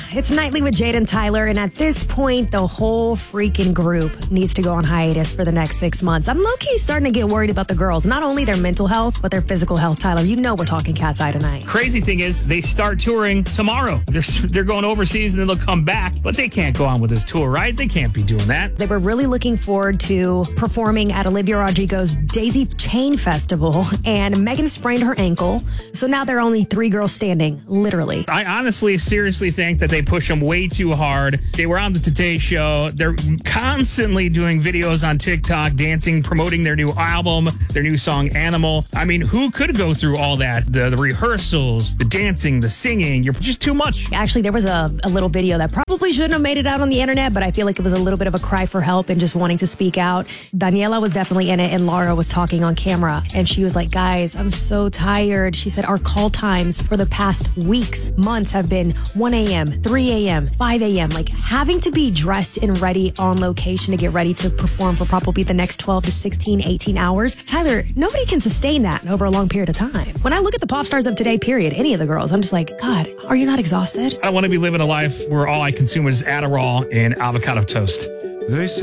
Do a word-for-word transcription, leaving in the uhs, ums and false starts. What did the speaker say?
It's Nightly with Jade and Tyler, and at this point, the whole freaking group needs to go on hiatus for the next six months. I'm low-key starting to get worried about the girls, not only their mental health, but their physical health. Tyler, you know we're talking cat's eye tonight. Crazy thing is, they start touring tomorrow. They're, they're going overseas, and then they'll come back, but they can't go on with this tour, right? They can't be doing that. They were really looking forward to performing at Olivia Rodrigo's Daisy Chain Festival, and Megan sprained her ankle, so now there are only three girls standing, literally. I honestly, seriously think that they push them way too hard. They were on the Today Show. They're constantly doing videos on TikTok, dancing, promoting their new album, their new song, Animal. I mean, who could go through all that? The, the rehearsals, the dancing, the singing. You're just too much. Actually, there was a, a little video that probably shouldn't have made it out on the internet, but I feel like it was a little bit of a cry for help and just wanting to speak out. Daniela was definitely in it, and Laura was talking on camera, and she was like, guys, I'm so tired. She said our call times for the past weeks, months have been one a.m., three a.m., five a.m., like having to be dressed and ready on location to get ready to perform for probably the next twelve to sixteen, eighteen hours. Tyler, nobody can sustain that over a long period of time. When I look at the pop stars of today, period, any of the girls, I'm just like, God, are you not exhausted? I want to be living a life where all I consume is Adderall and avocado toast. They